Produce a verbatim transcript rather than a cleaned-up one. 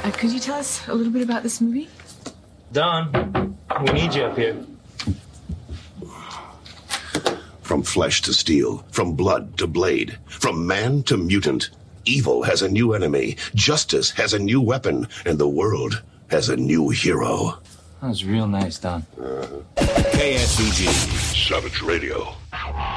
Uh, could you tell us a little bit about this movie? Don, we need you up here. From flesh to steel, from blood to blade, from man to mutant, evil has a new enemy, justice has a new weapon, and the world has a new hero. That was real nice, Don. Uh-huh. K S V G. Savage Radio.